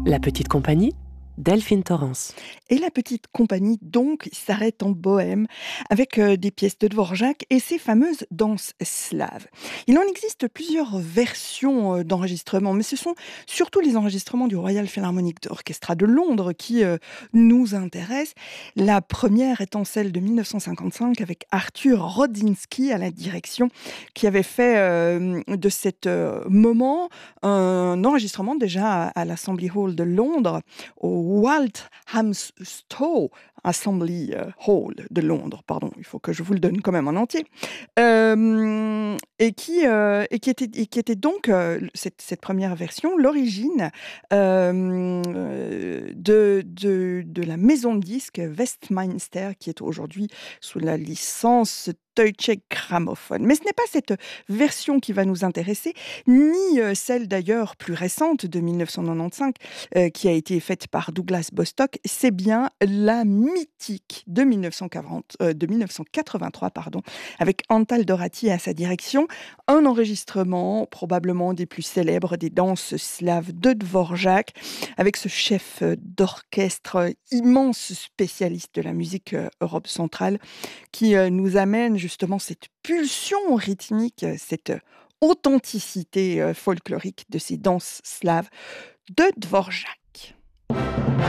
La petite compagnie, Delphine Torrance. Et la petite compagnie, donc, s'arrête en Bohême avec des pièces de Dvorak et ses fameuses danses slaves. Il en existe plusieurs versions d'enregistrement, mais ce sont surtout les enregistrements du Royal Philharmonic Orchestra de Londres qui nous intéressent. La première étant celle de 1955 avec Arthur Rodziński à la direction, qui avait fait de cet moment un enregistrement déjà à l'Assembly Hall de Londres, au Walthamstow Assembly Hall de Londres, pardon, il faut que je vous le donne quand même en entier, et qui était donc cette première version, l'origine de la maison de disques Westminster, qui est aujourd'hui sous la licence Deutsche Grammophon. Mais ce n'est pas cette version qui va nous intéresser, ni celle d'ailleurs plus récente de 1995, qui a été faite par Douglas Bostock. C'est bien la mythique de 1983, pardon, avec Antal Dorati à sa direction. Un enregistrement probablement des plus célèbres des danses slaves de Dvorak, avec ce chef d'orchestre, immense spécialiste de la musique Europe centrale, qui nous amène justement cette pulsion rythmique, cette authenticité folklorique de ces danses slaves de Dvorak.